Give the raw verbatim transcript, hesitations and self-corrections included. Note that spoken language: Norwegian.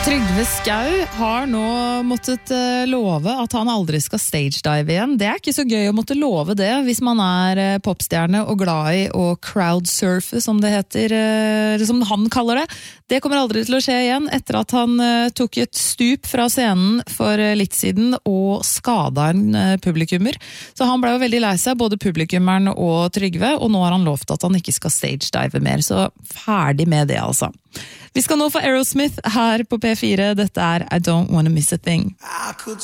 Trygve Skau har nå måttet uh, love at han aldri skal stagedive igjen. Det er ikke så gøy å måtte love det hvis man er uh, popstjerne og glad i å crowdsurfe, som det heter, uh, eller som han kaller det. Det kommer aldri til å skje igjen etter at han uh, tok et stup fra scenen for uh, litt siden og skadet en uh, publikummer. Så han ble jo veldig lei seg, både publikummeren og Trygve, og nå har han lovt at han ikke skal stagedive mer, så ferdig med det altså. Vi skal nå få Aerosmith her på P fire. Dette er I Don't Wanna Miss a Thing.